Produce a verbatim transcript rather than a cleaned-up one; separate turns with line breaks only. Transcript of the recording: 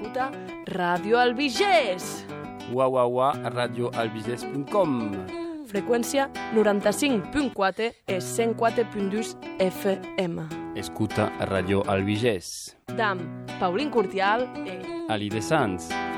escuta Radio Albigès.
Ua, ua, ua, radio albigès punt com.
Freqüència noranta-cinc punt quatre i cent quatre punt dos F M.
Escuta Radio Albigès.
Dam Paulín Curtial i
Ali de Sants.